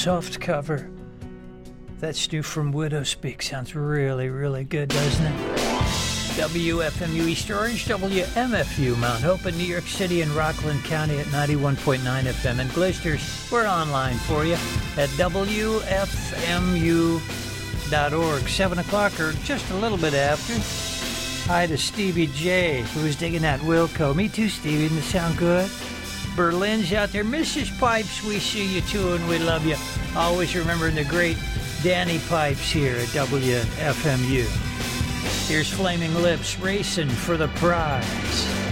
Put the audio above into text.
soft cover. That Stu from Widow Speak sounds really, really good, doesn't it? WFMU East Orange, WMFU Mount Hope in New York City and Rockland County at 91.9 FM. And Glisters, we're online for you at WFMU.org. 7 o'clock or just a little bit after. Hi to Stevie J, who's digging that Wilco. Me too, Stevie. Doesn't it sound good? Berlin's out there. Mrs. Pipes, we see you too and we love you. Always remembering the great Danny Pipes here at WFMU. Here's Flaming Lips, Racing for the Prize.